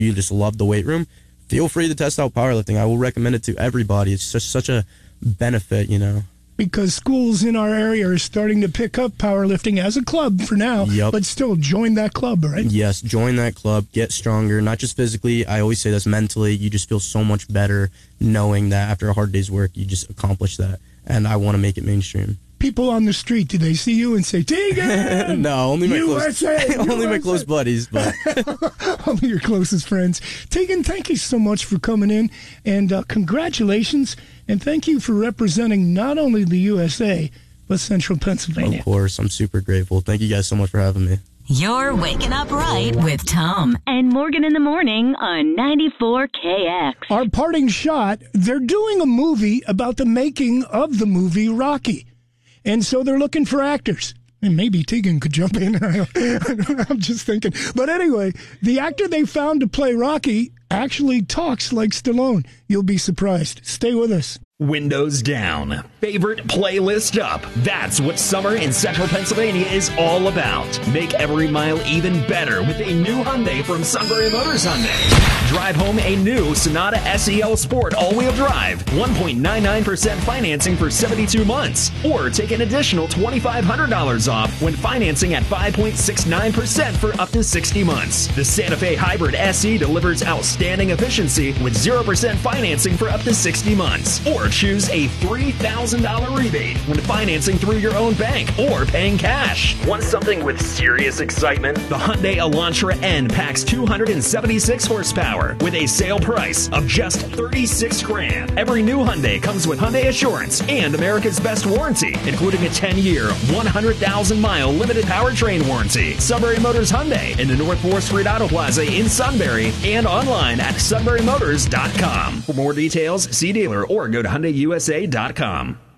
you just love the weight room, feel free to test out powerlifting. I will recommend it to everybody. It's just such a benefit, you know. Because schools in our area are starting to pick up powerlifting as a club for now, but still join that club, right? Yes, join that club, get stronger, not just physically. I always say this, mentally. You just feel so much better knowing that after a hard day's work, you just accomplished that. And I want to make it mainstream. People on the street, do they see you and say, Tegan? No, only my USA, only my close buddies, but only your closest friends. Tegan, thank you so much for coming in, and congratulations, and thank you for representing not only the USA, but Central Pennsylvania. Of course, I'm super grateful. Thank you guys so much for having me. You're waking up right with Tom and Morgan in the morning on 94KX. Our parting shot, they're doing a movie about the making of the movie Rocky. And so they're looking for actors. And maybe Tegan could jump in. I'm just thinking. But anyway, the actor they found to play Rocky actually talks like Stallone. You'll be surprised. Stay with us. Windows down, favorite playlist up. That's what summer in Central Pennsylvania is all about. Make every mile even better with a new Hyundai from Sunbury Motors Hyundai. Drive home a new Sonata SEL Sport all-wheel drive, 1.99% financing for 72 months, or take an additional $2,500 off when financing at 5.69% for up to 60 months. The Santa Fe Hybrid SE delivers outstanding efficiency with 0% financing for up to 60 months, or choose a $3,000 rebate when financing through your own bank or paying cash. Want something with serious excitement? The Hyundai Elantra N packs 276 horsepower with a sale price of just $36,000. Every new Hyundai comes with Hyundai Assurance and America's Best Warranty, including a 10-year, 100,000-mile limited powertrain warranty. Sunbury Motors Hyundai in the North 4th Street Auto Plaza in Sunbury and online at sunburymotors.com. For more details, see dealer or go to HyundaiUSA.com.